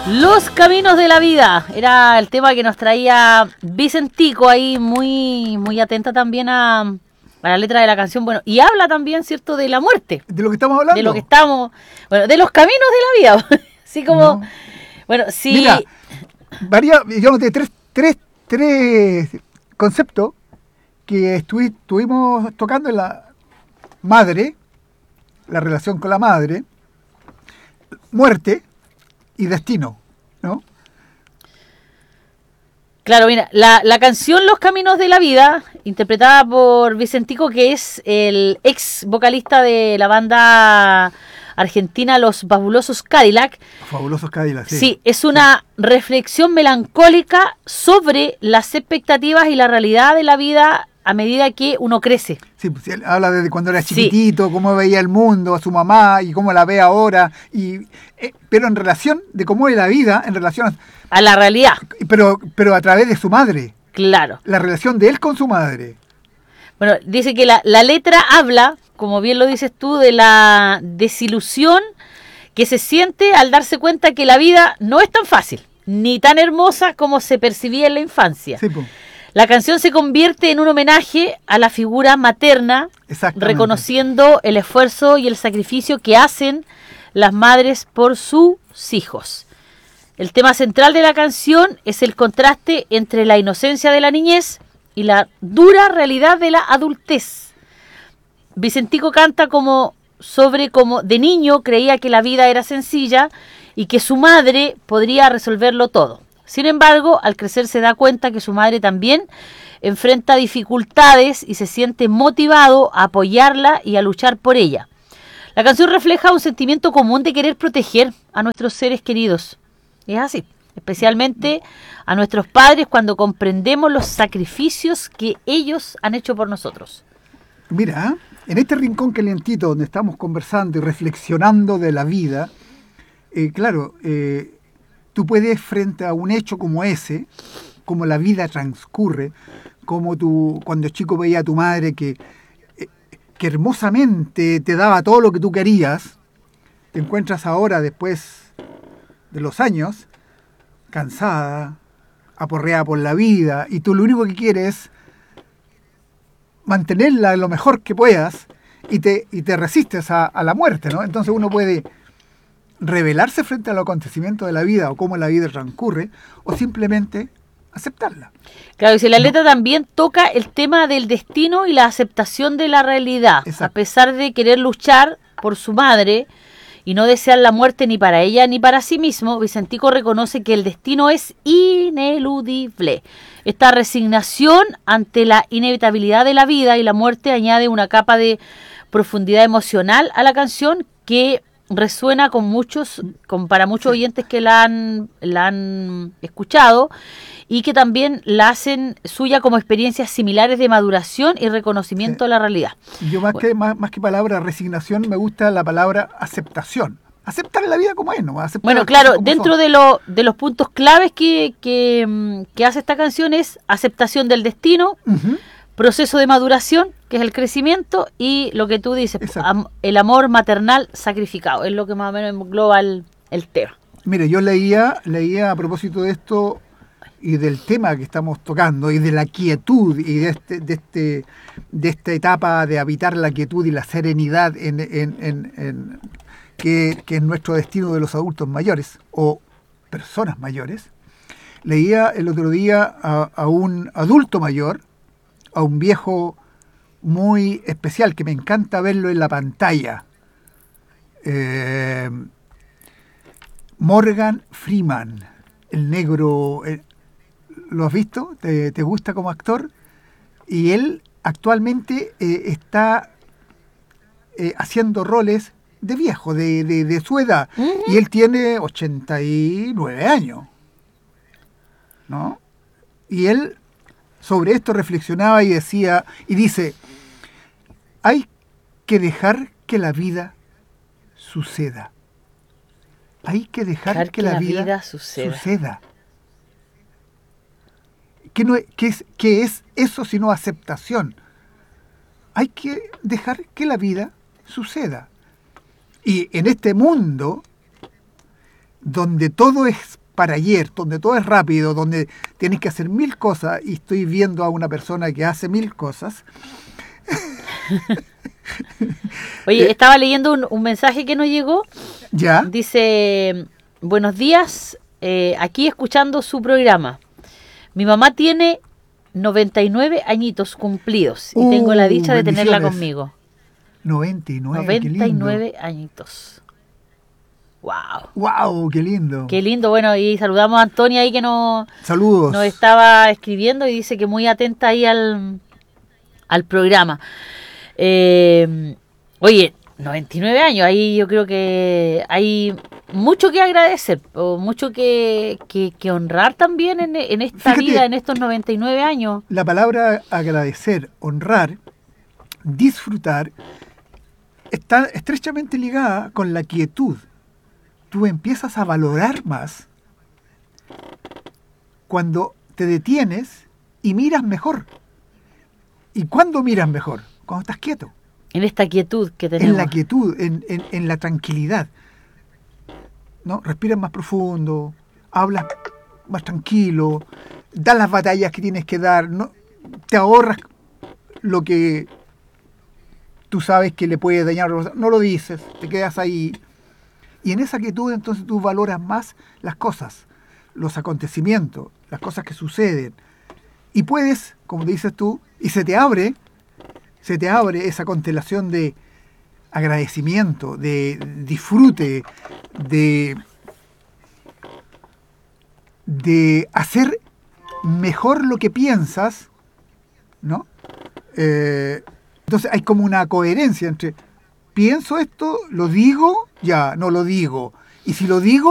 Los caminos de la vida era el tema que nos traía Vicentico ahí, muy atenta también a la letra de la canción. Bueno, y habla también, ¿cierto?, de la muerte. ¿De lo que estamos hablando? De lo que estamos, bueno, de los caminos de la vida. Así como, No. bueno, sí. Mira, digamos, de tres conceptos que estuvimos tocando en la madre, la relación con la madre, muerte y destino, ¿no? Claro, mira, la canción Los Caminos de la Vida, interpretada por Vicentico, que es el ex vocalista de la banda argentina Los Fabulosos Cadillac. Fabulosos Cadillac, sí. Sí, es una reflexión melancólica sobre las expectativas y la realidad de la vida a medida que uno crece. Sí, pues, él habla desde cuando era chiquitito, cómo veía el mundo, a su mamá y cómo la ve ahora, pero en relación de cómo es la vida, en relación a la realidad. Pero a través de su madre. Claro. La relación de él con su madre. Bueno, dice que la letra habla, como bien lo dices tú, de la desilusión que se siente al darse cuenta que la vida no es tan fácil, ni tan hermosa como se percibía en la infancia. Sí, pues. La canción se convierte en un homenaje a la figura materna, reconociendo el esfuerzo y el sacrificio que hacen las madres por sus hijos. El tema central de la canción es el contraste entre la inocencia de la niñez y la dura realidad de la adultez. Vicentico canta como de niño creía que la vida era sencilla y que su madre podría resolverlo todo. Sin embargo, al crecer se da cuenta que su madre también enfrenta dificultades y se siente motivado a apoyarla y a luchar por ella. La canción refleja un sentimiento común de querer proteger a nuestros seres queridos. Es así, especialmente a nuestros padres cuando comprendemos los sacrificios que ellos han hecho por nosotros. Mira, en este rincón calientito donde estamos conversando y reflexionando de la vida, tú puedes, frente a un hecho como ese, como la vida transcurre, como tú cuando chico veías a tu madre que hermosamente te daba todo lo que tú querías, te encuentras ahora, después de los años, cansada, aporreada por la vida, y tú lo único que quieres es mantenerla lo mejor que puedas y te resistes a la muerte, ¿no? Entonces uno puede rebelarse frente a los acontecimientos de la vida o cómo la vida transcurre, o simplemente aceptarla. Claro, y si la letra también toca el tema del destino y la aceptación de la realidad. Exacto. A pesar de querer luchar por su madre y no desear la muerte ni para ella ni para sí mismo, Vicentico reconoce que el destino es ineludible. Esta resignación ante la inevitabilidad de la vida y la muerte añade una capa de profundidad emocional a la canción que resuena para muchos oyentes que la han escuchado y que también la hacen suya como experiencias similares de maduración y reconocimiento de la realidad. Yo más que palabra resignación me gusta la palabra aceptación. Aceptar la vida como es, ¿no? Bueno, claro, dentro de los puntos claves que hace esta canción es aceptación del destino, proceso de maduración, que es el crecimiento, y lo que tú dices, el amor maternal sacrificado, es lo que más o menos engloba el tema. Mire, yo leía a propósito de esto y del tema que estamos tocando y de la quietud y de esta etapa de habitar la quietud y la serenidad que es nuestro destino de los adultos mayores o personas mayores. Leía el otro día a un adulto mayor, a un viejo muy especial, que me encanta verlo en la pantalla. Morgan Freeman, el negro. ¿Lo has visto? ¿Te gusta como actor? Y él actualmente está haciendo roles de viejo, de su edad. Uh-huh. Y él tiene 89 años, ¿no? Y él sobre esto reflexionaba y dice, hay que dejar que la vida suceda. Hay que dejar que la vida suceda. ¿Qué es eso sino aceptación? Hay que dejar que la vida suceda. Y en este mundo donde todo es para ayer, donde todo es rápido, donde tienes que hacer 1000 cosas, y estoy viendo a una persona que hace 1000 cosas. Oye, estaba leyendo un mensaje que nos llegó. ¿Ya? Dice, buenos días, aquí escuchando su programa. Mi mamá tiene 99 añitos cumplidos y tengo la dicha de tenerla conmigo. 99 añitos. Wow. Wow, qué lindo. Qué lindo. Bueno, y saludamos a Antonia ahí que nos estaba escribiendo y dice que muy atenta ahí al programa. Oye, 99 años, ahí yo creo que hay mucho que agradecer, o mucho que honrar también en esta vida, en estos 99 años. La palabra agradecer, honrar, disfrutar, está estrechamente ligada con la quietud. Tú empiezas a valorar más cuando te detienes y miras mejor. ¿Y cuándo miras mejor? Cuando estás quieto. En esta quietud que tenemos. En la quietud, en la tranquilidad. ¿No? Respiras más profundo, hablas más tranquilo, das las batallas que tienes que dar, ¿no? Te ahorras lo que tú sabes que le puede dañar, no lo dices, te quedas ahí. Y en esa quietud entonces tú valoras más las cosas, los acontecimientos, las cosas que suceden. Y puedes, como dices tú, y se te abre esa constelación de agradecimiento, de disfrute, de hacer mejor lo que piensas, ¿no? Entonces hay como una coherencia entre pienso esto, lo digo, ya, no lo digo. Y si lo digo,